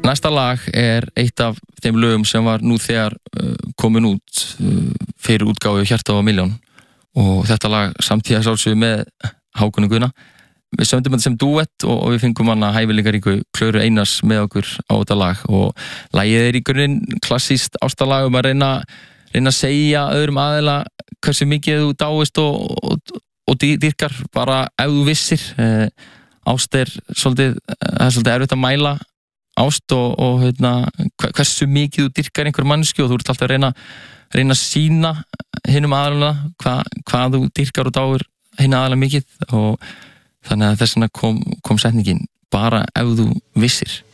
Næsta lag eitt af þeim lögum sem var nú þegar komin út fyrir útgáfu Hjarta og Milljón og þetta lag samtíða sjálfsögðu með Hákoni Guðna. Við sömdum þetta sem duett og við fengum hana hæfileikaríku Klöru Einars með okkur á þetta lag og lagið í grunninn klassískt ástarlag að reyna að segja öðrum aðila hversu mikið þú dáist og dýrkar bara ef þú vissir. Ást svolítið erfitt að mæla ást og hversu mikið þú dýrkar einhver manneskju og þú ert alltaf að reyna að sýna hinum aðalega hvað þú dýrkar og dáir hinn aðalega mikið og þannig að þess vegna kom setningin bara ef þú vissir.